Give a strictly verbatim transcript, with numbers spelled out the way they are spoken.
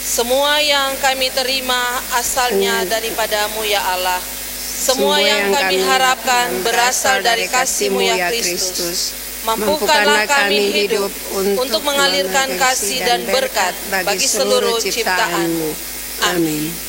Semua yang kami terima asalnya daripada-Mu ya Allah. Semua yang kami harapkan berasal dari kasih-Mu ya Kristus. Mampukanlah kami hidup untuk mengalirkan kasih dan berkat bagi seluruh ciptaan-Mu. Amin.